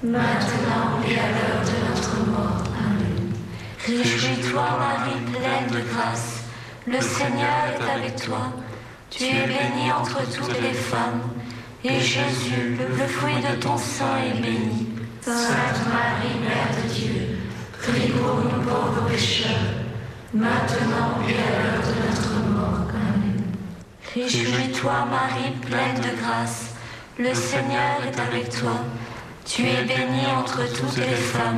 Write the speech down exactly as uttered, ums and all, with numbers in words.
maintenant et à l'heure de notre mort. Amen. Réjouis-toi, Marie, pleine de grâce, le Seigneur est avec toi. Tu es bénie entre toutes les femmes, et Jésus, le fruit de ton sein, est béni. Sainte Marie, Mère de Dieu, prie pour nous pauvres pécheurs, maintenant et à l'heure de notre mort. Amen. Réjouis-toi, Marie, pleine de grâce, le Seigneur est avec toi. Tu es bénie entre toutes les femmes,